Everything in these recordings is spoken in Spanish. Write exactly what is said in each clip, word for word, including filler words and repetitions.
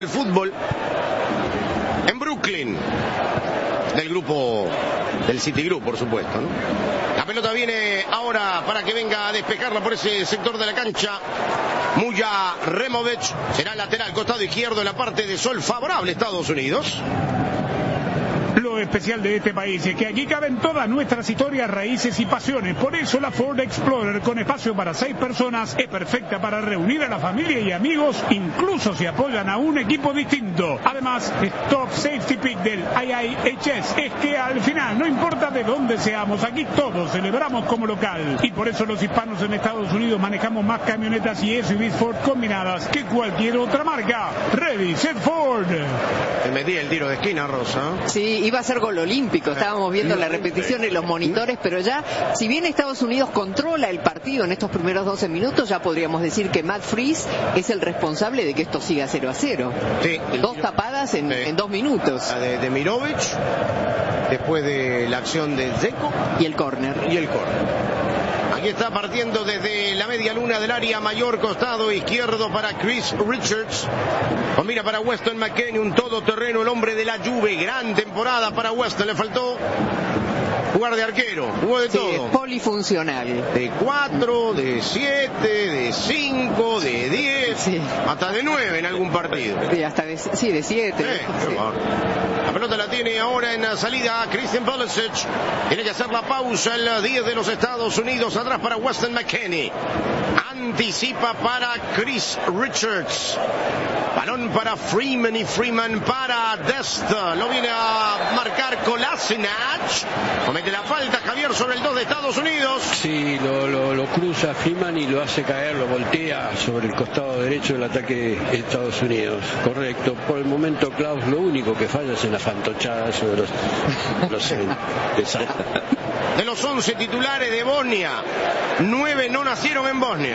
El fútbol en Brooklyn, del grupo del Citigroup, por supuesto, ¿no? La pelota viene ahora para que venga a despejarla por ese sector de la cancha. Muya Removic será lateral, costado izquierdo en la parte de sol favorable Estados Unidos. Lo especial de este país es que aquí caben todas nuestras historias, raíces y pasiones. Por eso la Ford Explorer, con espacio para seis personas, es perfecta para reunir a la familia y amigos, incluso si apoyan a un equipo distinto. Además, Top Safety Pick del I I H S es que al final, no importa de dónde seamos, aquí todos celebramos como local. Y por eso los hispanos en Estados Unidos manejamos más camionetas y S U Vs Ford combinadas que cualquier otra marca. Ready, set, Ford. Me metí el tiro de esquina, Rosa. Sí, iba a ser gol olímpico, estábamos viendo la repetición en los monitores, pero ya, si bien Estados Unidos controla el partido en estos primeros doce minutos, ya podríamos decir que Matt Freese es el responsable de que esto siga cero a cero. Sí. Dos tapadas en, sí. en dos minutos. La de, de Mirovic, después de la acción de Dzeko. Y el córner. Y el córner. Aquí está partiendo desde la media luna del área mayor, costado izquierdo para Chris Richards. Combina para Weston McKennie, un todoterreno, el hombre de la Juve. Gran temporada para Weston, le faltó jugar de arquero, jugó de sí, todo. Es polifuncional. De cuatro, de siete, de cinco, de diez, sí. Hasta de nueve en algún partido. Sí, hasta de, sí, de siete. Sí, sí. La pelota la tiene ahora en la salida Christian Pulisic. Tiene que hacer la pausa el diez de los Estados Unidos. Atrás para Weston McKennie. Anticipa para Chris Richards. Balón para Freeman y Freeman para Dest. Lo viene a marcar Kolasinac. Comete la falta Javier sobre el dos de Estados Unidos. Sí, lo, lo, lo cruza Freeman y lo hace caer, lo voltea sobre el costado derecho del ataque de Estados Unidos. Correcto. Por el momento, Klaus, lo único que falla es en la fantochada eso de los, los de, de los once titulares de Bosnia, nueve no nacieron en Bosnia.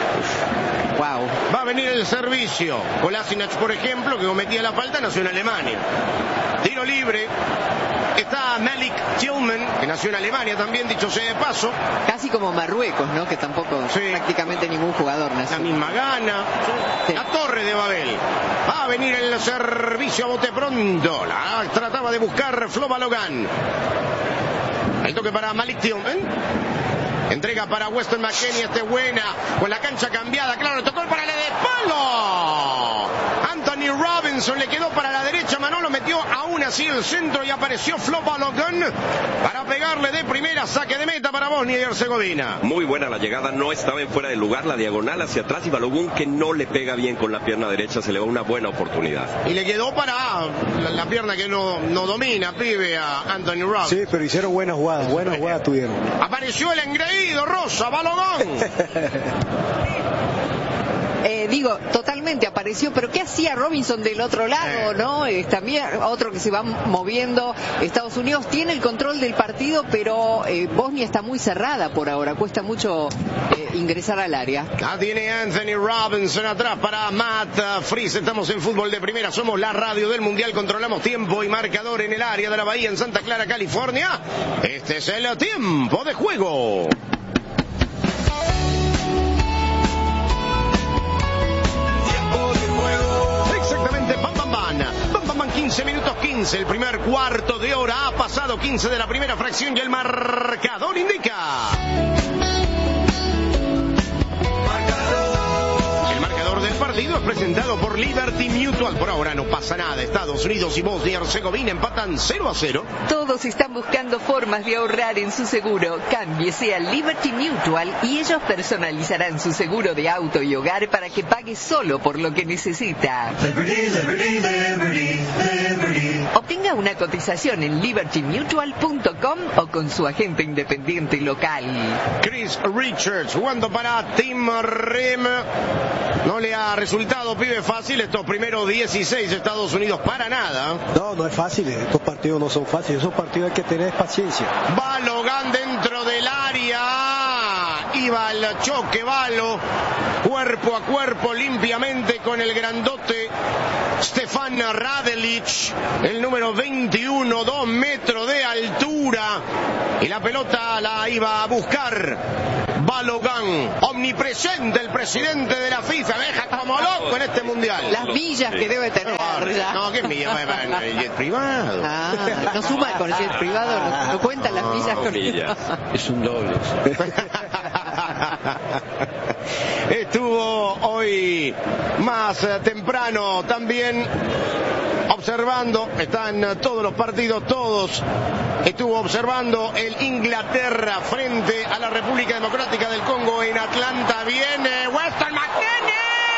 Wow. Va a venir el servicio. Kolasinac, por ejemplo, que cometía la falta, nació en Alemania. Tiro libre. Está Malik Tillman, que nació en Alemania también, dicho sea de paso. Casi como Marruecos, ¿no? Que tampoco, sí. Prácticamente ningún jugador nació. La misma gana. Sí. La Torre de Babel. Va a venir el servicio a bote pronto. La trataba de buscar Flo Balogan. El toque para Malik Tillman. Entrega para Weston McKennie, este buena, con la cancha cambiada, claro, tocó para la de palo. Anthony Robinson le quedó para la derecha, Manolo metió aún así el centro y apareció Flo Balogun para pegarle de primera, saque de meta para Bosnia y Herzegovina. Muy buena la llegada, no estaba en fuera de lugar, la diagonal hacia atrás y Balogun que no le pega bien con la pierna derecha, se le va una buena oportunidad. Y le quedó para la, la pierna que no, no domina, pibe, a Anthony Robinson. Sí, pero hicieron buenas jugadas, buenas jugadas tuvieron. Apareció el engreído Rosa, Balogun. Eh, digo, totalmente apareció, pero ¿qué hacía Robinson del otro lado, eh. no? Eh, también otro que se va moviendo. Estados Unidos tiene el control del partido, pero eh, Bosnia está muy cerrada por ahora, cuesta mucho eh, ingresar al área. Ya tiene Anthony Robinson atrás para Matt Freese. Estamos en Fútbol de Primera, somos la radio del Mundial, controlamos tiempo y marcador en el área de la Bahía, en Santa Clara, California. Este es el tiempo de juego. Exactamente, bam, bam, bam. Bam, bam, bam, quince minutos quince. El primer cuarto de hora ha pasado, quince de la primera fracción y el marcador indica. El marcador del partido es presentado por Liberty Mutual. Por ahora no pasa nada. Estados Unidos y Bosnia y Herzegovina empatan cero a cero. Todos están buscando formas de ahorrar en su seguro. Cámbiese a Liberty Mutual y ellos personalizarán su seguro de auto y hogar para que pague solo por lo que necesita. Liberty, Liberty, Liberty, Liberty. Obtenga una cotización en liberty mutual punto com o con su agente independiente local. Chris Richards jugando para Tim Rim. No le ha resultado, pibe, fácil estos primeros dieciséis Estados Unidos para nada. No, no es fácil, estos partidos no son fáciles, esos partidos hay que tener paciencia. Balogun dentro del área y iba al choque Valo, cuerpo a cuerpo limpiamente con el grandote Stefan Radelic, el número veintiuno, dos metros de altura, y la pelota la iba a buscar Balogun, omnipresente el presidente de la FIFA, deja como loco en este mundial. Las millas que debe tener. No, no, ¿qué millas? El jet privado. Ah, no suma con el jet privado, no, no cuentan las millas con millas. Es un doble. Estuvo hoy más temprano también observando, están todos los partidos, todos. Estuvo observando el Inglaterra frente a la República Democrática del Congo en Atlanta. Viene Weston McKennie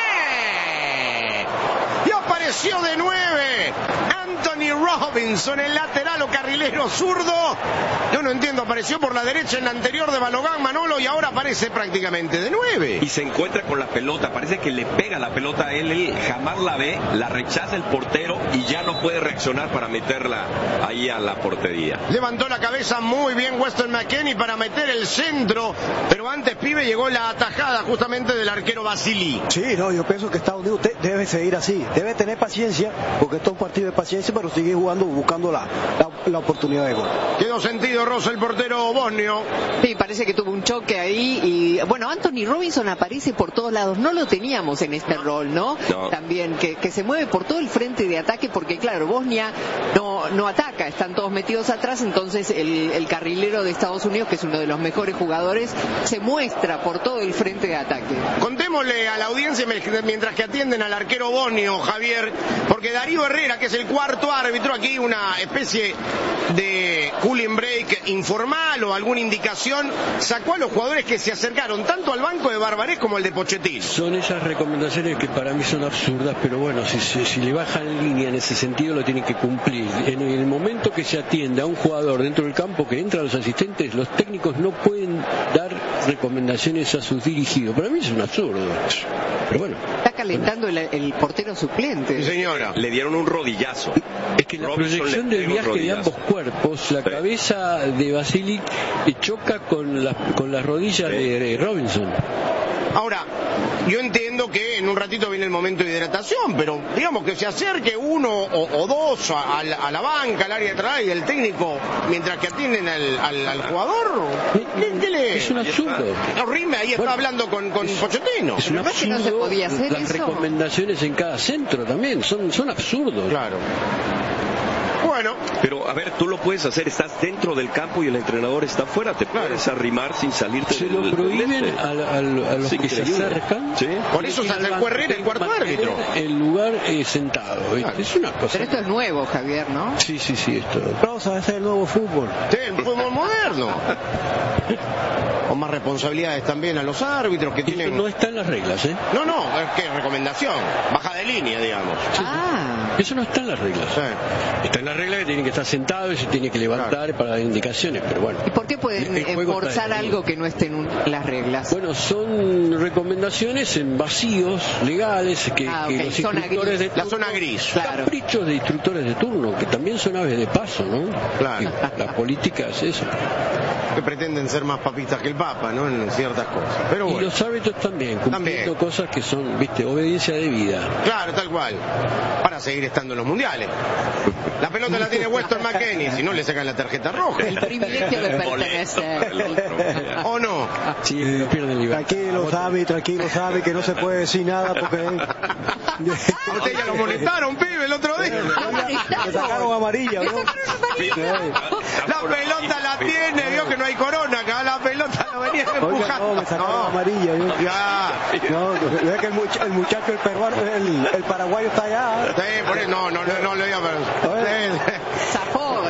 y apareció de nueve Anthony Robinson, el lateral o carrilero zurdo. Yo no entiendo, apareció por la derecha en la anterior de Balogun, Manolo, y ahora aparece prácticamente de nueve. Y se encuentra con la pelota, parece que le pega la pelota a él, él jamás la ve, la rechaza el portero y ya no puede reaccionar para meterla ahí a la portería. Levantó la cabeza muy bien Weston McKennie para meter el centro, pero antes, pibe, llegó la atajada justamente del arquero Vasily. Sí, no, yo pienso que Estados Unidos te, debe seguir así, debe tener paciencia, porque esto es un partido de paciencia, pero sigue jugando, buscando la, la, la oportunidad de gol. Quedó sentido Rosa, el portero bosnio. Sí, parece que tuvo un choque ahí y bueno, Anthony Robinson aparece por todos lados, no lo teníamos en este rol, ¿no? No. También que, que se mueve por todo el frente de ataque porque claro, Bosnia no, no ataca, están todos metidos atrás, entonces el, el carrilero de Estados Unidos, que es uno de los mejores jugadores, se muestra por todo el frente de ataque. Contémosle a la audiencia mientras que atienden al arquero bosnio, Javier, porque Darío Herrera, que es el cuarto árbitro, aquí una especie de cooling break informal o alguna indicación, sacó a los jugadores que se acercaron tanto al banco de Barbarés como al de Pochettino. Son esas recomendaciones que para mí son absurdas, pero bueno, si, si, si le bajan línea en ese sentido lo tienen que cumplir. En el momento que se atiende a un jugador dentro del campo que entra a los asistentes, los técnicos no pueden dar recomendaciones a sus dirigidos. Para mí es un absurdo. Pero bueno. Está calentando el, el portero suplente. Sí, señora. Le dieron un rodillazo. Es que la Robinson proyección del viaje de ambos cuerpos, la sí. cabeza de Vasily choca con, la, con las rodillas sí. de, de Robinson. Ahora, yo entiendo que en un ratito viene el momento de hidratación, pero digamos que se acerque uno o, o dos a, a, la, a la banca, al área de atrás, y el técnico, mientras que atienden al, al, al jugador, ¿qué, qué le...? Es un absurdo. Rime ahí está bueno, hablando con, con es, Pochettino. Es un absurdo. No se podía hacer Las eso. recomendaciones en cada centro también son, son absurdos. Claro. Bueno, pero a ver, tú lo puedes hacer, estás dentro del campo y el entrenador está afuera, te claro. puedes arrimar sin salirte. Se del, lo prohíben del a, a, a los sí, que se acercan. ¿Sí? Por eso se acercó Herrera, el cuarto árbitro. El lugar eh, sentado, claro. Es una cosa. Pero esto es nuevo, Javier, ¿no? Sí, sí, sí, esto. Rosa, ese es el nuevo fútbol. Sí, el fútbol moderno. Con más responsabilidades también a los árbitros que tienen. Eso no está en las reglas, ¿eh? No, no, es que recomendación, baja de línea, digamos. Ah. Eso no está en las reglas. Sí. Está en las reglas que tienen que estar sentados y se tiene que levantar claro. para dar indicaciones, pero bueno. ¿Y por qué pueden forzar algo que no esté en un, las reglas? Bueno, son recomendaciones en vacíos legales que, ah, que okay. los zona instructores gris. de turno, la zona gris. Claro. Caprichos de instructores de turno, que también son aves de paso, ¿no? Claro. La política es eso. Que pretenden ser más papistas que el Papa, ¿no? En ciertas cosas. Pero bueno. Y los árbitros también, cumpliendo también. cosas que son, viste, obediencia debida. Claro, tal cual. Para seguir estando en los mundiales. La pelota la tiene Weston McKennie, si no le sacan la tarjeta roja. El privilegio de pertenecer. ¿O no? Sí, no pierden libertad. Tranquilo, Sammy, tranquilo, Sammy, que no se puede decir nada porque... A usted ya lo molestaron, pibe, el otro día. Le sacaron amarilla, ¿no? La pelota la tiene, vio que no hay corona acá, la pelota lo venía empujando. No, me sacaron no. amarilla, yo. Ya. No, ve que el, much el muchacho, el peruano, el, el paraguayo está allá. Sí, por eso, no, no, no, no lo diga, pero... Zafó,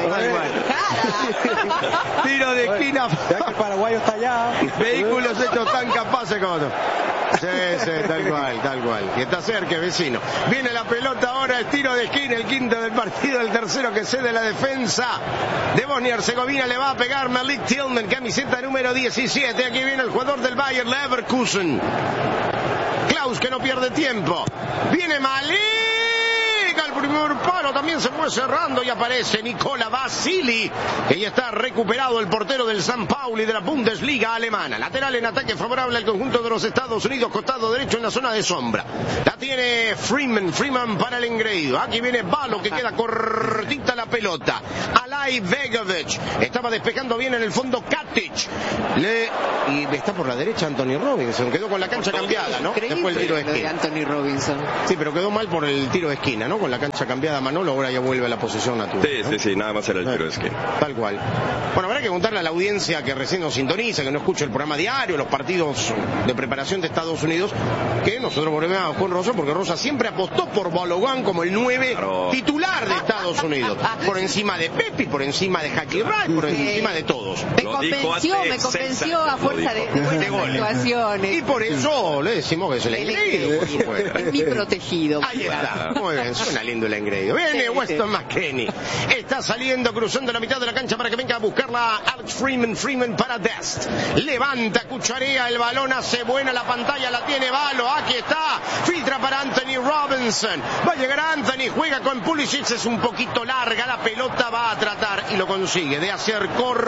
tiro de esquina. Ve que el paraguayo está allá. Vehículos hechos tan capaces como otros. Sí, sí, tal cual, tal cual. Y está cerca, vecino. Viene la pelota ahora, el tiro de esquina, el quinto del partido, el tercero que cede la defensa de Bosnia Herzegovina. Le va a pegar Malik Tillman, camiseta número diecisiete. Aquí viene el jugador del Bayer Leverkusen. Klaus, que no pierde tiempo. Viene Malik al primer palo. pero también se fue cerrando y aparece Nicola Basili, que ya está recuperado, el portero del San Pauli de la Bundesliga alemana. Lateral en ataque favorable al conjunto de los Estados Unidos, costado derecho en la zona de sombra. La tiene Freeman, Freeman para el engreído. Aquí viene Balo, que queda cortita la pelota. Alay Begovic estaba despejando bien en el fondo. Katic Le... y está por la derecha Anthony Robinson, quedó con la cancha cambiada, ¿no? Después el tiro de esquina. Anthony Robinson. Sí, pero quedó mal por el tiro de esquina, ¿no? Con la cancha cambiada Manolo, ahora ya vuelve a la posición natural. Sí, ¿no? sí, sí, nada más era el tiro de esquina. Tal cual. Bueno, habrá que contarle a la audiencia que recién nos sintoniza, que no escucha el programa diario, los partidos de preparación de Estados Unidos, que nosotros volvemos a Juan Rosa, porque Rosa siempre apostó por Balogun como el nueve claro. titular de Estados Unidos, por encima de Pepi, por encima de Jackie Wright, por sí. encima de todos. Me convenció, me convenció a fuerza de, de buenas actuaciones. Y por eso le decimos que es el engreído, por supuesto. Es mi protegido. Ahí está, muy bien, suena lindo el engreído. Viene Weston McKennie, está saliendo, cruzando la mitad de la cancha para que venga a buscarla Alex Freeman, Freeman para Dest. Levanta, cucharea el balón, hace buena la pantalla, la tiene Balo, aquí está, filtra para Anthony Robinson, va a llegar a Anthony, juega con Pulisic, es un poquito larga, la pelota va a tratar y lo consigue de hacer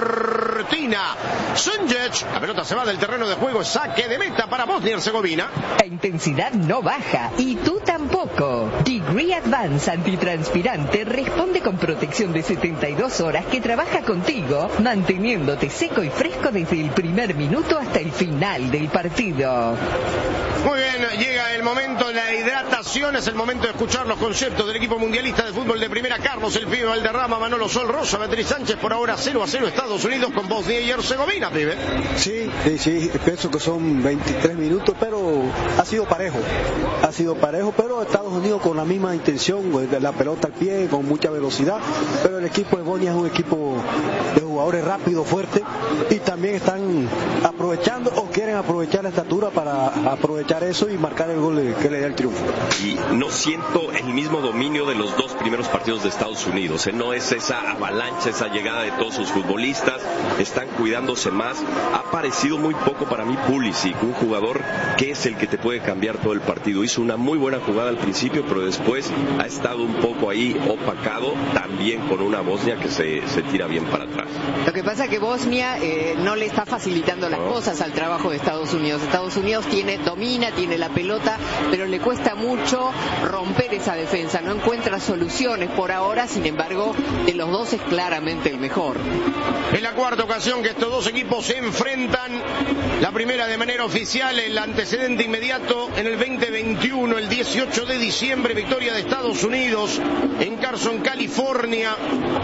cortina. Sunjic, la pelota se va del terreno de juego, saque de meta para Bosnia y Herzegovina. La intensidad no baja y tú tampoco. Degree Advance antitranspirante responde con protección de setenta y dos horas que trabaja contigo, manteniéndote seco y fresco desde el primer minuto hasta el final del partido. Muy bien, llega el momento de la hidratación, es el momento de escuchar los conceptos del equipo mundialista de fútbol de primera. Carlos El Pibe Valderrama, Manolo Sol Rosa, Beatriz Sánchez, por ahora cero a cero Estados Unidos con Bosnia y Herzegovina, pibe. Sí, sí, sí, pienso que son veintitrés minutos, pero ha sido parejo, ha sido parejo, pero Estados Unidos con la misma intención, de la pelota al pie, con mucha velocidad, pero el equipo de Bosnia es un equipo de jugadores rápidos, fuertes, y también están aprovechando o quieren aprovechar la estatura para aprovechar eso y marcar el gol que le da el triunfo. Y no siento el mismo dominio de los dos primeros partidos de Estados Unidos, ¿eh? No es esa avalancha, esa llegada de todos sus futbolistas, están cuidándose más. Ha parecido muy poco para mí Pulisic, un jugador que es el que te puede cambiar todo el partido. Hizo una muy buena jugada al principio, pero después ha estado un poco ahí opacado, también con una Bosnia que se, se tira bien para atrás. Lo que pasa es que Bosnia eh, no le está facilitando las no. cosas al trabajo de Estados Unidos. Estados Unidos tiene, domina, tiene la pelota, pero le cuesta mucho romper esa defensa, no encuentra soluciones por ahora, sin embargo, de los dos es claramente el mejor. Es la cuarta ocasión que estos dos equipos se enfrentan, la primera de manera oficial, el antecedente inmediato en el veinte veintiuno, el dieciocho de diciembre, victoria de Estados Unidos en Carson, California,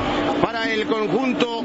para el conjunto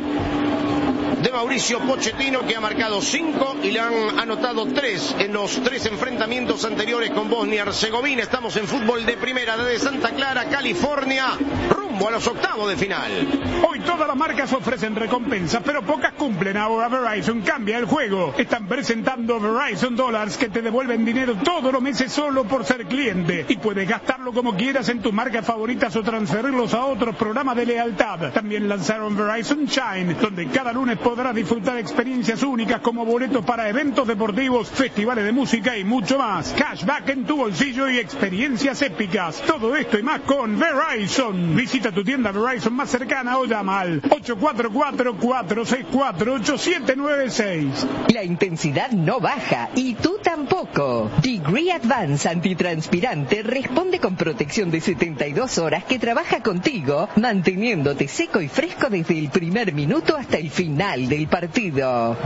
de Mauricio Pochettino, que ha marcado cinco y le han anotado tres en los tres enfrentamientos anteriores con Bosnia y Herzegovina. Estamos en fútbol de primera desde Santa Clara, California, rumbo a los octavos de final. Hoy todas las marcas ofrecen recompensas, pero pocas cumplen. Ahora Verizon cambia el juego. Están presentando Verizon Dollars, que te devuelven dinero todos los meses solo por ser cliente, y puedes gastarlo como quieras en tus marcas favoritas o transferirlos a otros programas de lealtad. También lanzaron Verizon Shine, donde cada lunes podrás disfrutar experiencias únicas como boletos para eventos deportivos, festivales de música y mucho más. Cashback en tu bolsillo y experiencias épicas. Todo esto y más con Verizon. Visita tu tienda Verizon más cercana o llama al ocho cuatro cuatro, cuatro seis cuatro, ocho siete nueve seis. La intensidad no baja y tú tampoco. Degree Advance antitranspirante responde con protección de setenta y dos horas que trabaja contigo, manteniéndote seco y fresco desde el primer minuto hasta el final del partido.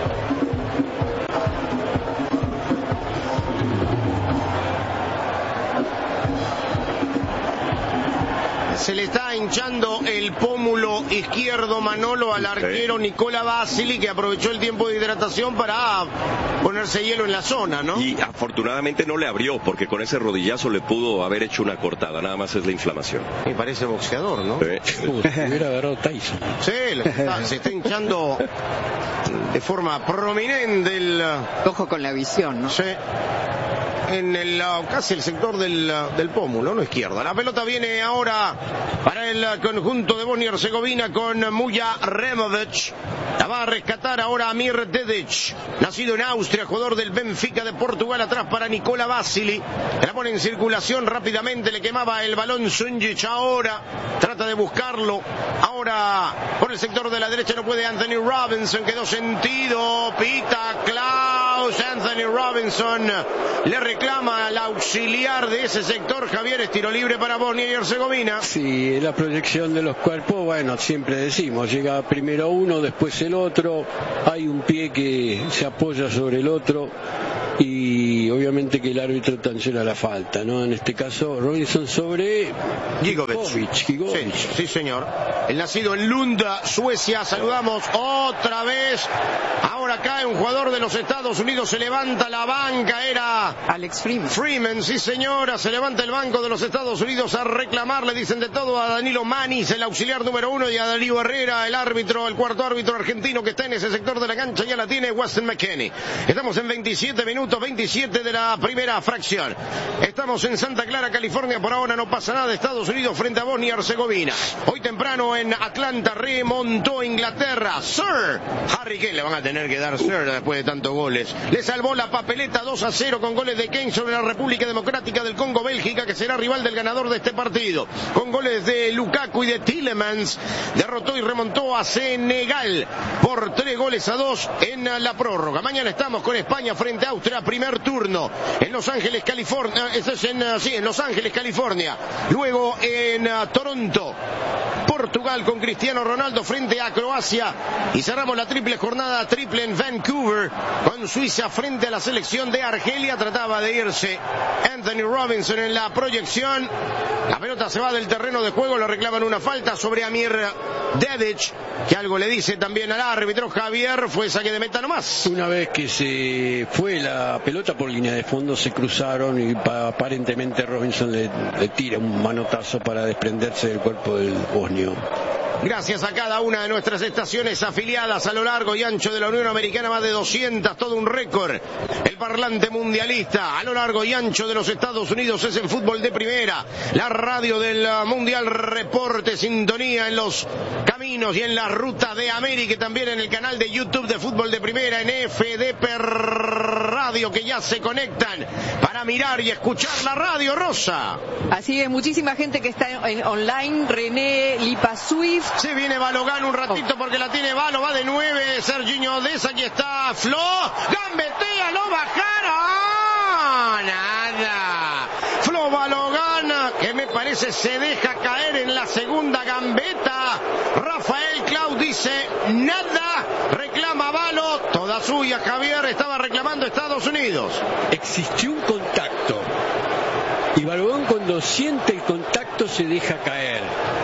Se le está hinchando el pómulo izquierdo, Manolo, al arquero Nicola Basili, que aprovechó el tiempo de hidratación para ponerse hielo en la zona, ¿no? Y afortunadamente no le abrió, porque con ese rodillazo le pudo haber hecho una cortada, nada más es la inflamación. Y parece boxeador, ¿no? Sí. Uh, hubiera agarrado Tyson. Sí, está, se está hinchando de forma prominente el... Ojo con la visión, ¿no? Sí. en el, casi el sector del, del pómulo, no izquierda. La pelota viene ahora para el conjunto de Bosnia y Herzegovina con Muja Removic. La va a rescatar ahora Amir Dedic, nacido en Austria, jugador del Benfica de Portugal, atrás para Nikola Vasili. La pone en circulación rápidamente, le quemaba el balón Sunjic, ahora trata de buscarlo. Ahora por el sector de la derecha no puede Anthony Robinson, quedó sentido, pita Klaus, Anthony Robinson le reclama al auxiliar de ese sector. Javier, es tiro libre para Bosnia y Herzegovina. Sí, la proyección de los cuerpos, bueno, siempre decimos, llega primero uno, después el otro, hay un pie que se apoya sobre el otro y obviamente que el árbitro sanciona la falta, ¿no? En este caso Robinson sobre Gigovic. Gigovic. Sí, sí, señor. El nacido en Lund, Suecia. Saludamos otra vez. Ahora cae un jugador de los Estados Unidos, se levanta la banca, era Alex Freeman. Freeman, sí señora, se levanta el banco de los Estados Unidos a reclamar, le dicen de todo a Danilo Manis, el auxiliar número uno, y a Darío Herrera, el árbitro, el cuarto árbitro argentino que está en ese sector de la cancha, ya la tiene Weston McKennie. Estamos en veintisiete minutos, veintisiete de la primera fracción. Estamos en Santa Clara, California, por ahora no pasa nada. Estados Unidos frente a Bosnia y Herzegovina. Hoy temprano en Atlanta remontó Inglaterra. Sir Harry Kane, le van a tener que dar Sir después de tantos goles. Le salvó la papeleta dos a cero con goles de Kane sobre la República Democrática del Congo, Bélgica, que será rival del ganador de este partido. Con goles de Lukaku y de Tielemans, derrotó y remontó a Senegal por tres goles a dos en la prórroga. Mañana estamos con España frente a Austria, primer turno en Los Ángeles, California. Este es en, sí, en Los Ángeles, California. Luego en uh, Toronto, Portugal con Cristiano Ronaldo frente a Croacia. Y cerramos la triple jornada triple en Vancouver con Suiza frente a la selección de Argelia. Trataba de irse Anthony Robinson en la proyección. La pelota se va del terreno de juego, le reclaman una falta sobre Amir Dedic, que algo le dice también al árbitro. Javier, fue saque de meta nomás. Una vez que se fue la pelota por línea de fondo, se cruzaron y aparentemente Robinson le, le tira un manotazo para desprenderse del cuerpo del bosnio. Gracias a cada una de nuestras estaciones afiliadas a lo largo y ancho de la Unión Americana, más de doscientas, todo un récord. El parlante mundialista a lo largo y ancho de los Estados Unidos es en Fútbol de Primera. La radio del Mundial reporte sintonía en los caminos y en la ruta de América, y también en el canal de YouTube de Fútbol de Primera, en F D P Radio, que ya se conectan para mirar y escuchar la radio, Rosa. Así es, muchísima gente que está en, en online. René Lipa Swift. Se viene Balogan un ratito porque la tiene Balo, va de nueve, Serginho Deza, aquí está Flo, gambetea, lo bajaron, nada. Flo Balogan, que me parece se deja caer en la segunda gambeta. Rafael Clau dice nada, reclama Balo, toda suya. Javier, estaba reclamando Estados Unidos. Existió un contacto y Balogan, cuando siente el contacto, se deja caer.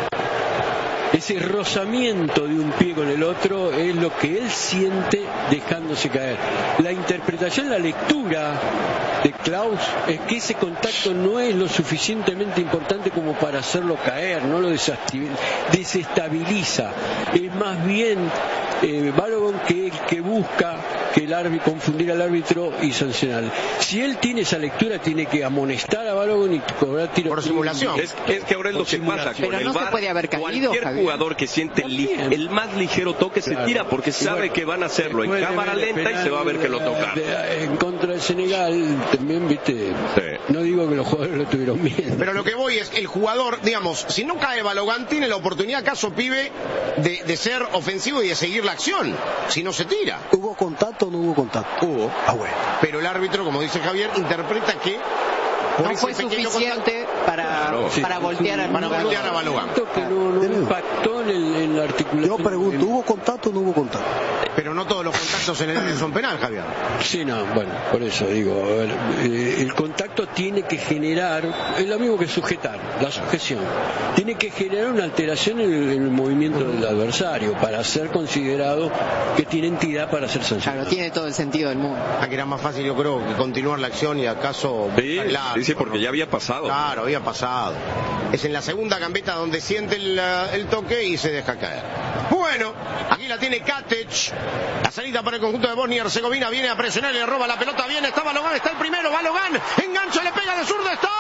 Ese rozamiento de un pie con el otro es lo que él siente dejándose caer. La interpretación, la lectura de Klaus es que ese contacto no es lo suficientemente importante como para hacerlo caer, no lo desestabiliza. Es más bien eh, Balogun que el que busca que el árbitro, confundir al árbitro y sancionar. Si él tiene esa lectura, tiene que amonestar a Balogun y cobrar tiro por simulación. Es, es que ahora es lo que pasa con Pero el no V A R. se puede haber caído, Cualquier Javier. jugador que siente el, el más ligero toque se Claro. tira porque sabe bueno, que van a hacerlo en cámara lenta y se va a ver que lo tocaron. En contra del Senegal también, viste, Sí. no digo que los jugadores lo tuvieron bien. Pero lo que voy es, el jugador, digamos, si no cae Balogan, tiene la oportunidad, acaso pibe, de, de ser ofensivo y de seguir la acción, si no se tira. ¿Hubo contacto o no hubo contacto? Hubo. Ah, bueno. Pero el árbitro, como dice Javier, interpreta que por No ese fue pequeño suficiente para, Claro. para voltear al Para voltear a Balogan. Que no, no impactó en, el, en la articulación. Yo pregunto, ¿hubo contacto o no hubo contacto? Pero no todos los contactos en el medio son penal, Javier. Sí, no, bueno, por eso digo, a ver, eh, el contacto tiene que generar, es lo mismo que sujetar, la sujeción, tiene que generar una alteración en el, en el movimiento del adversario para ser considerado que tiene entidad para ser sancionado. Claro, tiene todo el sentido del mundo. Ah, que era más fácil, yo creo, que continuar la acción y acaso... Sí, claro, sí, sí, porque ¿no? ya había pasado. Claro, había pasado. Es en la segunda gambeta donde siente el, el toque y se deja caer. Bueno, aquí la tiene Katic. La salida para el conjunto de Bosnia y Herzegovina, viene a presionar y le roba la pelota, bien, está Balogan, está el primero, Balogan, engancha, le pega de zurda, está...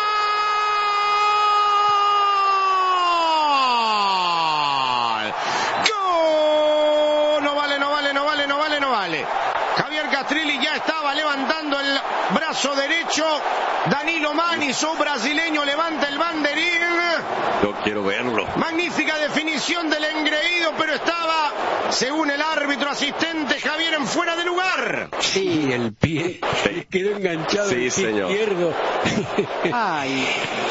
¡Gol! No vale, no vale, no vale, no vale, no vale. Javier Castrilli ya estaba levantando el brazo derecho. Danilo Mani, su brasileño, levanta el banderín. Yo quiero verlo. Magnífica definición del engreído, pero estaba, según el árbitro asistente, Javier en fuera de lugar. Sí, el pie Sí. quedó enganchado Sí, el pie señor. izquierdo. Ay,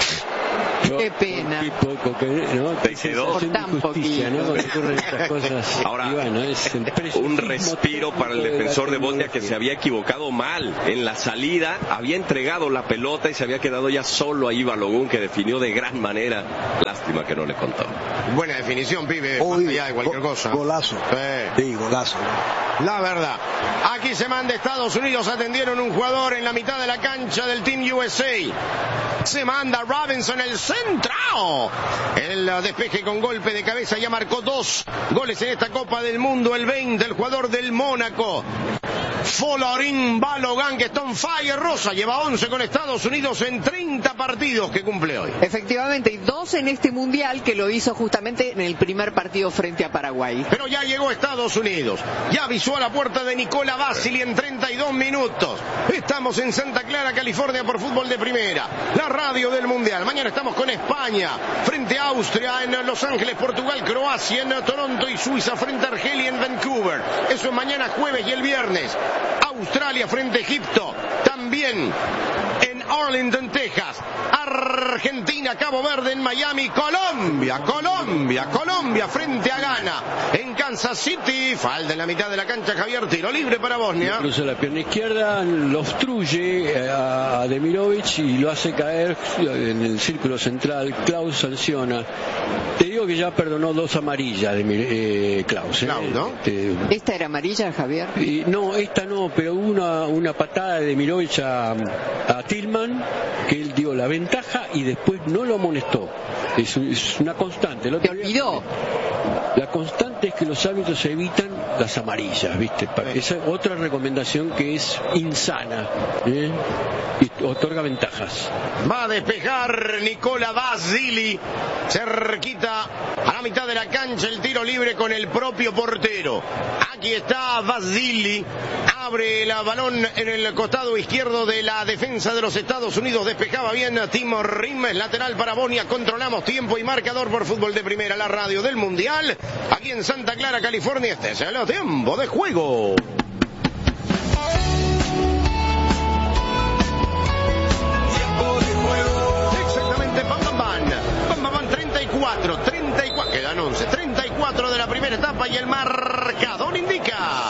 qué pena. Qué poco que, ¿no? Te Qué quedó. sensación de Por tan injusticia, ¿no? Cuando ocurren estas cosas. Ahora, Y bueno, es el un preciosismo respiro para el técnico de la defensor de Bosnia, que se tecnología. había equivocado mal en la salida, había entregado la pelota y se había quedado ya solo ahí Balogun, que definió de gran manera. Lástima que no le contó. Buena definición, pibe, más Uy, allá de cualquier go- cosa. Golazo. Sí. Sí, golazo. La verdad. Aquí se manda Estados Unidos, atendieron un jugador en la mitad de la cancha del Team U S A. Se manda Robinson, el centrao. El uh, despeje con golpe de cabeza, ya marcó dos goles en esta Copa del Mundo, el veinte, el jugador del Mónaco. Folarin Balogan, que está on fire. Rosa lleva once con Estados Unidos en treinta partidos que cumple hoy. Efectivamente, y dos en este mundial que lo hizo justamente en el primer partido frente a Paraguay. Pero ya llegó Estados Unidos, ya avisó a la puerta de Nicola Basili en treinta y dos minutos. Estamos en Santa Clara, California, por Fútbol de Primera, la radio del Mundial. Mañana estamos con España, frente a Austria en Los Ángeles, Portugal, Croacia en Toronto y Suiza frente a Argelia en Vancouver. Eso es mañana jueves, y el viernes Australia frente a Egipto, también en Arlington, Texas. Argentina, Cabo Verde en Miami, Colombia, Colombia, Colombia frente a Ghana en Kansas City. Falta en la mitad de la cancha Javier, tiro libre para Bosnia. Cruza la pierna izquierda, lo obstruye a Demirovic y lo hace caer en el círculo central. Klaus sanciona. Te digo que ya perdonó dos amarillas de eh, Klaus. ¿eh? Klaus, ¿no? Este, ¿Esta era amarilla, Javier? y no, esta no, pero hubo una, una patada de Demirovic a, a Tillman, que él dio la ventaja y después no lo amonestó. Es, es una constante. El ¿Te otro día- olvidó? La constante es que los árbitros evitan las amarillas, ¿viste? Pa- Esa es otra recomendación que es insana, ¿eh? Y otorga ventajas. Va a despejar Nicola Basili, cerquita a la mitad de la cancha, el tiro libre con el propio portero. Aquí está Basili, abre el balón en el costado izquierdo de la defensa de los Estados Unidos, despejaba bien Timo Rimes, lateral para Bosnia. Controlamos tiempo y marcador por Fútbol de Primera, la radio del Mundial, aquí en Santa Clara, California. Este es el tiempo de juego. Exactamente, Bam Bam Bam. Bam Bam Bam, treinta y cuatro, treinta y cuatro, quedan once, treinta y cuatro de la primera etapa y el marcador indica.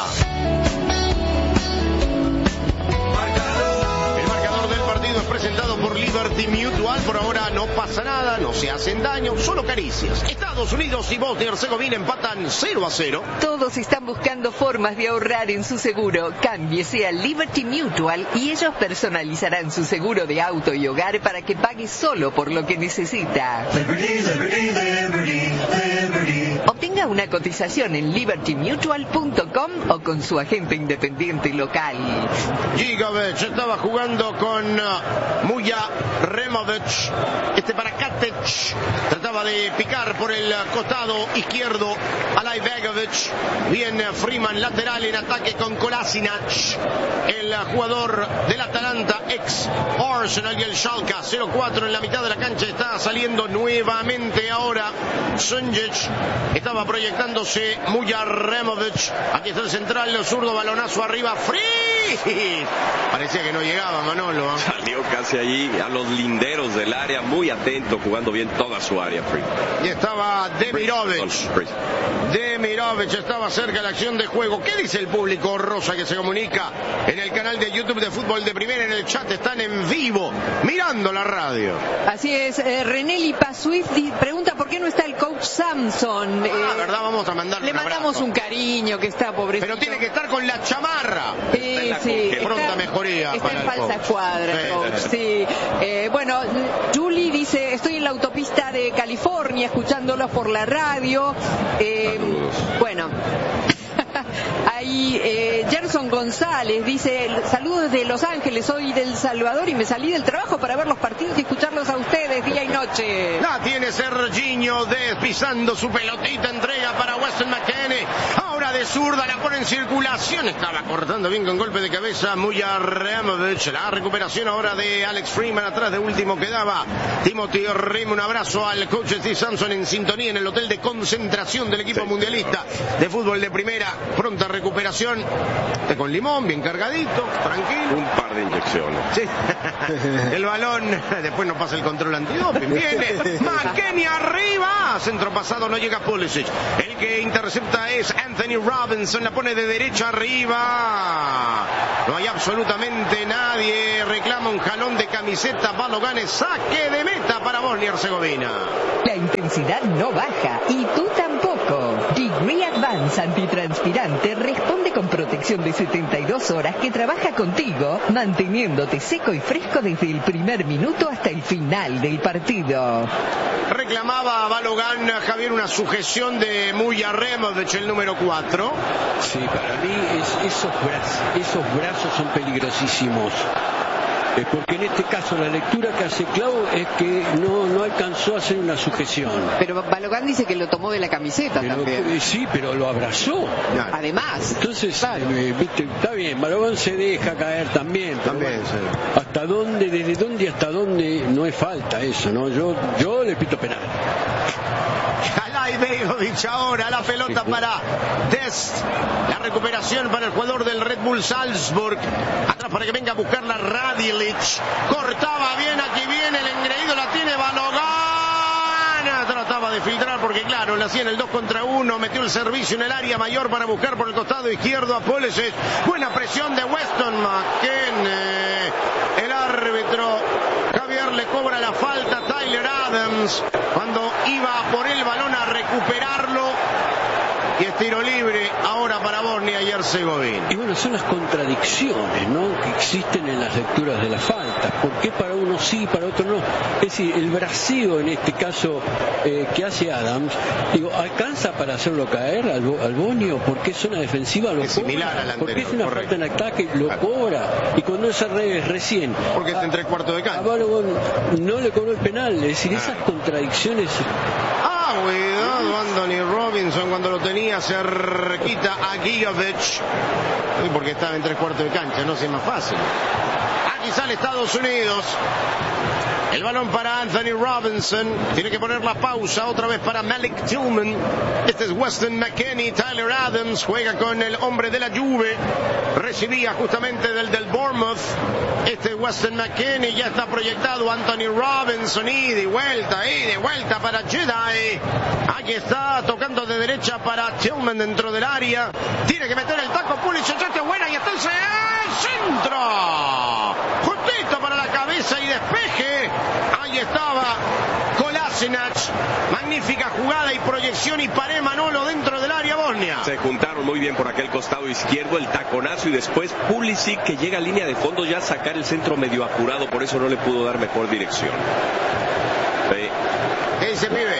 El marcador del partido es presentado por Liberty Mutual. Por ahora no pasa nada, no se hacen daño, solo caricias. Estados Unidos y Bosnia y Herzegovina empatan cero a cero. Todos están buscando formas de ahorrar en su seguro. Cámbiese a Liberty Mutual y ellos personalizarán su seguro de auto y hogar para que pague solo por lo que necesita. Liberty, liberty, liberty, liberty. Obtenga una cotización en liberty mutual punto com o con su agente independiente local. Gigovic estaba jugando con uh, Muja Removic. Este para Katic. Trataba de picar por el costado izquierdo a Lajbegovic. Bien uh, Freeman, lateral en ataque con Kolasinac. El uh, jugador del Atalanta, ex Arsenal y el Schalke. cero cuatro en la mitad de la cancha. Está saliendo nuevamente ahora Sunjic. Estaba proyectándose Muja Removic. Aquí está el central, el zurdo, balonazo arriba. ¡Free! Parecía que no llegaba Manolo. ¿eh? Salió casi allí a los linderos del área, muy atento, jugando bien toda su área. Free. Y estaba Demirovic. Free. Demirovic estaba cerca de la acción de juego. ¿Qué dice el público rosa que se comunica en el canal de YouTube de Fútbol de Primera? En el chat están en vivo, mirando la radio. Así es, eh, René Lipaswift di- pregunta por qué no está el coach Samson. Eh, Ah, verdad, vamos a mandarle le un mandamos abrazo. un cariño, que está pobrecito. Pero tiene que estar con la chamarra. Sí, la sí, con- pronta está, mejoría está para en el falsa coach. cuadra, Sí, coach, sí. sí. Eh, bueno, Julie dice, estoy en la autopista de California escuchándolos por la radio. Eh, Saludos. bueno, Ahí eh, Gerson González dice, saludos desde Los Ángeles, soy del Salvador y me salí del trabajo para ver los partidos y escucharlos a ustedes día y noche. La tiene Serginho despisando su pelotita, entrega para Weston McKennie. Ahora de zurda la pone en circulación, estaba cortando bien con golpe de cabeza Mujaremovic. La recuperación ahora de Alex Freeman, atrás de último quedaba Timothy Rim. Un abrazo al coach Steve Sampson en sintonía en el hotel de concentración del equipo mundialista de fútbol de primera. Pronta recuperación, té con limón, bien cargadito, tranquilo. Un par de inyecciones. Sí. El balón, después nos pasa el control antidoping. Viene McKennie arriba, centro pasado, no llega Pulisic. El que intercepta es Anthony Robinson, la pone de derecha arriba. No hay absolutamente nadie, reclama un jalón de camiseta Balogan, saque de meta para Bosnia y Herzegovina. La intensidad no baja y tú tampoco. Degree Advance antitranspirante responde con protección de setenta y dos horas que trabaja contigo, manteniéndote seco y fresco desde el primer minuto hasta el final del partido. Reclamaba Balogan, Javier, una sujeción de Mujaremovic, el número cuatro. Sí, para mí es, esos, brazos, esos brazos son peligrosísimos. Eh, porque en este caso la lectura que hace Clau es que no, no alcanzó a hacer una sujeción. Pero Balogan dice que lo tomó de la camiseta pero, también. Eh, sí, pero lo abrazó. Además. Entonces, claro. eh, viste, está bien, Balogan se deja caer también. También, bueno, sí. ¿hasta dónde, desde dónde y hasta dónde no es falta eso, no? Yo, yo le pito penal. Alay Begovic ahora, la pelota para Dest. La recuperación para el jugador del Red Bull Salzburg. Atrás para que venga a buscarla Radilic. Cortaba bien, aquí viene el engreído, la tiene Balogan. Trataba de filtrar porque claro, le hacían el dos contra uno. Metió el servicio en el área mayor para buscar por el costado izquierdo a Pulisic. Buena presión de Weston McKennie. El árbitro Javier le cobra la falta a Tyler Adams cuando iba por el balón a recuperarlo. Y es tiro libre ahora para Bosnia y Herzegovina. Y bueno, son las contradicciones, ¿no?, que existen en las lecturas de las faltas. ¿Por qué para uno sí, para otro no? Es decir, el braceo en este caso eh, que hace Adams, digo, ¿alcanza para hacerlo caer al, al Bonio? Porque es una defensiva, lo es cobra. Similar al anterior, porque es una correcto. falta en ataque, lo Claro. cobra. Y cuando es al revés, recién. Porque está en tres cuartos de A cancha. Balogun no le cobró el penal. Es decir, esas contradicciones. Ah, cuidado Anthony Robinson cuando lo tenía cerquita a Gigovic. Uy, porque estaba en tres cuartos de cancha, no sé, más fácil. Aquí sale Estados Unidos. El balón para Anthony Robinson. Tiene que poner la pausa otra vez para Malik Tillman. Este es Weston McKennie. Tyler Adams juega con el hombre de la Juve. Recibía justamente del del Bournemouth. Este es Weston McKennie. Ya está proyectado Anthony Robinson. Y de vuelta, y de vuelta para Jedi. Aquí está tocando de derecha para Tillman dentro del área. Tiene que meter el taco Pulisic. Este es buena y está el centro. Justito para la cabeza y despeje. Ahí estaba Kolasinac. Magnífica jugada y proyección y paré Manolo dentro del área Bosnia. Se juntaron muy bien por aquel costado izquierdo, el taconazo y después Pulisic que llega a línea de fondo ya a sacar el centro medio apurado, por eso no le pudo dar mejor dirección. Sí. ¿Qué dice pibe?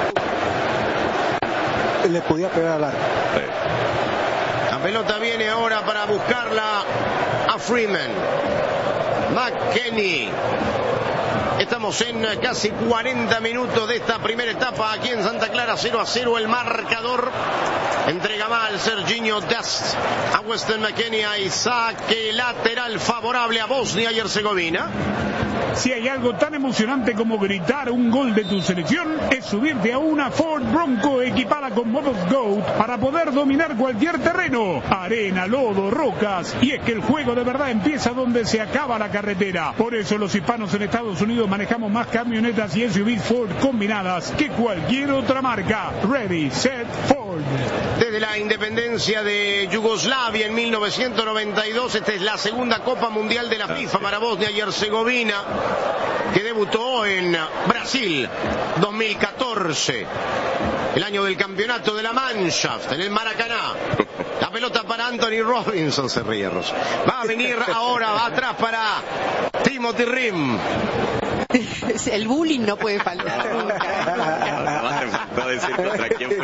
Le podía pegar al arco. Sí. La pelota viene ahora para buscarla a Freeman. McKennie. Estamos en casi cuarenta minutos de esta primera etapa aquí en Santa Clara, cero a cero el marcador. Entrega mal Serginho Dest a Weston McKennie, y saque lateral favorable a Bosnia y Herzegovina. Si hay algo tan emocionante como gritar un gol de tu selección, es subirte a una Ford Bronco equipada con modos GOAT para poder dominar cualquier terreno, arena, lodo, rocas. Y es que el juego de verdad empieza donde se acaba la carretera. Por eso los hispanos en Estados Unidos manejamos más camionetas y S U Vs Ford combinadas que cualquier otra marca. Ready, set, Ford. Desde la independencia de Yugoslavia en mil novecientos noventa y dos, esta es la segunda Copa Mundial de la FIFA para Bosnia y Herzegovina, que debutó en Brasil dos mil catorce, el año del campeonato de la Mannschaft en el Maracaná. La pelota para Anthony Robinson, se ríe Rosa. Va a venir ahora, va atrás para Timothy Rim. El bullying no puede faltar nunca. Va a decir contra quién fue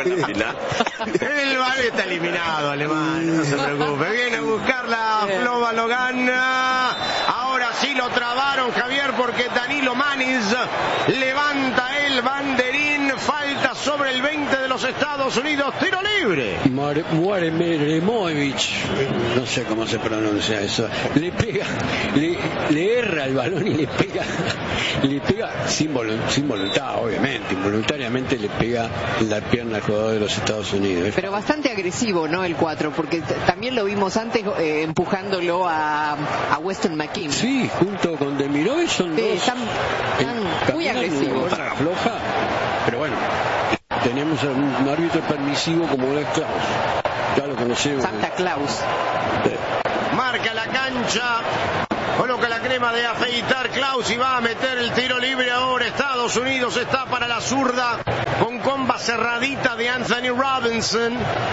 en la final. El ballet está eliminado, alemán, no se preocupe. Viene a buscar la Flova Logan. Ahora sí lo trabaron, Javier, porque Danilo Manis levanta el banderín. Falta sobre el veinte de los Estados Unidos. Tiro libre. Muaremovich, no sé cómo se pronuncia eso. Le pega, le, le erra el balón y le pega, le pega sin, volu sin voluntad, obviamente, involuntariamente le pega en la pierna al jugador de los Estados Unidos. Pero bastante agresivo, ¿no? El cuatro, porque también lo vimos antes eh, empujándolo a, a Weston McKean. Sí, junto con Demirovic son sí, dos. Están, están muy agresivos. Para floja, pero bueno, tenemos a un árbitro permisivo como Black Klaus. Ya lo conocemos. Santa Claus. Marca la cancha. Coloca la crema de afeitar Klaus y va a meter el tiro libre ahora. Estados Unidos está para la zurda con comba cerradita de Anthony Robinson.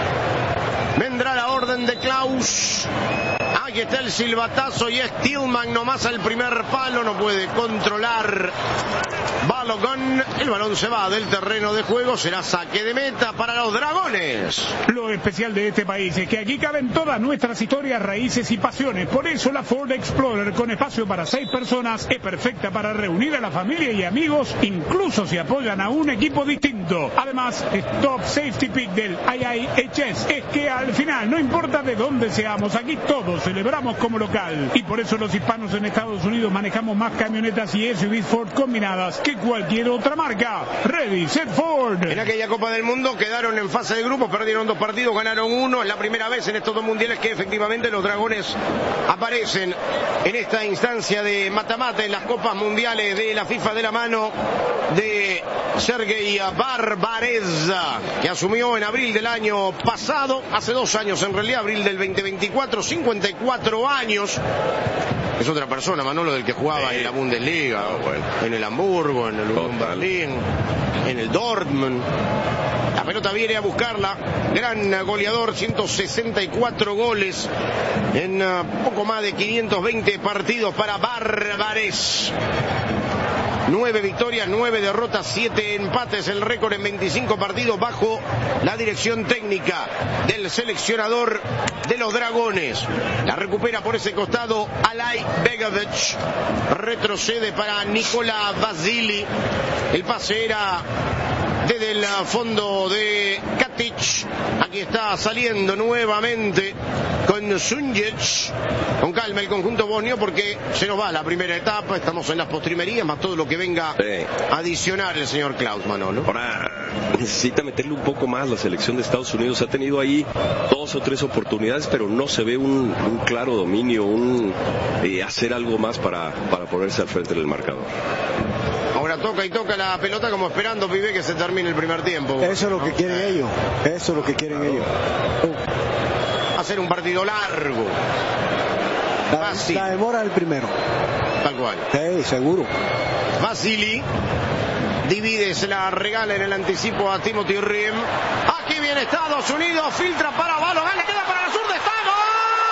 Vendrá la orden de Klaus. Aquí está el silbatazo y es Tillman nomás al primer palo. No puede controlar Balogun. El balón se va del terreno de juego. Será saque de meta para los Dragones. Lo especial de este país es que aquí caben todas nuestras historias, raíces y pasiones. Por eso la Ford Explorer, con espacio para seis personas, es perfecta para reunir a la familia y amigos, incluso si apoyan a un equipo distinto. Además, Top Safety Pick del I I H S es que al final, no importa de dónde seamos, aquí todos celebramos como local. Y por eso los hispanos en Estados Unidos manejamos más camionetas y S U Vs Ford combinadas que cualquier otra marca. Ready, set, Ford. En aquella Copa del Mundo quedaron en fase de grupos, perdieron dos partidos, ganaron uno. Es la primera vez en estos dos mundiales que efectivamente los Dragones aparecen en esta instancia de mata-mata en las Copas Mundiales de la FIFA, de la mano de Sergei Barbareza, que asumió en abril del año pasado, hace dos años en realidad, abril del veinte veinticuatro, cincuenta y cuatro años. Es otra persona, Manolo, del que jugaba sí. en la Bundesliga, bueno, en el Hamburgo, en el Unión Berlín, en el Dortmund. La pelota viene a buscarla. Gran goleador, ciento sesenta y cuatro goles en uh, poco más de quinientos veinte partidos para Barbarez. Nueve victorias, nueve derrotas, siete empates, el récord en veinticinco partidos bajo la dirección técnica del seleccionador de los Dragones. La recupera por ese costado Alay Begovic, retrocede para Nikola Vasili. El pase era desde el fondo de Katic. Aquí está saliendo nuevamente con Sunjic. Con calma el conjunto bosnio porque se nos va la primera etapa. Estamos en las postrimerías, más todo lo que venga sí. a adicionar el señor Klaus, Manolo. Ahora necesita meterle un poco más la selección de Estados Unidos. Ha tenido ahí dos o tres oportunidades, pero no se ve un, un claro dominio, un eh, hacer algo más para, para ponerse al frente del marcador. Ahora toca y toca la pelota como esperando, pibe, que se termine el primer tiempo. Eso es lo que quieren ellos. Eso es lo que quieren ellos. Hacer un partido largo. La, la demora el primero. Tal cual. Sí, seguro. Vasili divide, se la regala en el anticipo a Timothy Riem. Aquí viene Estados Unidos, filtra para Balogun, le queda para la zurda, está gol.